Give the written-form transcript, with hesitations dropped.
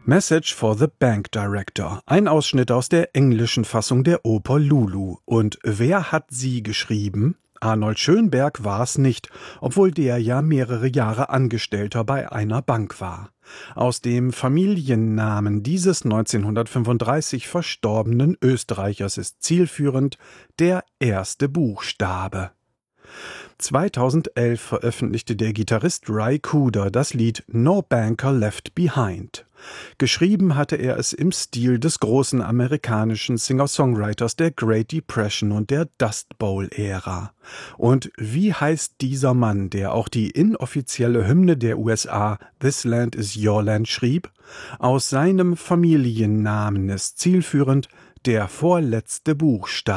Message for the Bank Director. Ein Ausschnitt aus der englischen Fassung der Oper Lulu. Und wer hat sie geschrieben? Arnold Schönberg war es nicht, obwohl der ja mehrere Jahre Angestellter bei einer Bank war. Aus dem Familiennamen dieses 1935 verstorbenen Österreichers ist zielführend der erste Buchstabe. 2011 veröffentlichte der Gitarrist Ry Cooder das Lied No Banker Left Behind. Geschrieben hatte er es im Stil des großen amerikanischen Singer-Songwriters der Great Depression und der Dust Bowl-Ära. Und wie heißt dieser Mann, der auch die inoffizielle Hymne der USA This Land is Your Land schrieb? Aus seinem Familiennamen ist zielführend der vorletzte Buchstabe.